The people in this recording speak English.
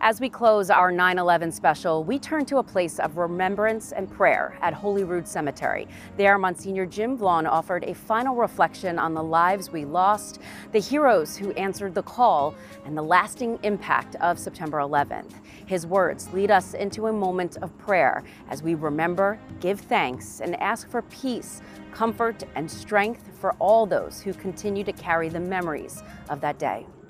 As we close our 9/11 special, we turn to a place of remembrance and prayer at Holyrood Cemetery. There, Monsignor Jim Vaughn offered a final reflection on the lives we lost, the heroes who answered the call, and the lasting impact of September 11th. His words lead us into a moment of prayer as we remember, give thanks, and ask for peace, comfort, and strength for all those who continue to carry the memories of that day.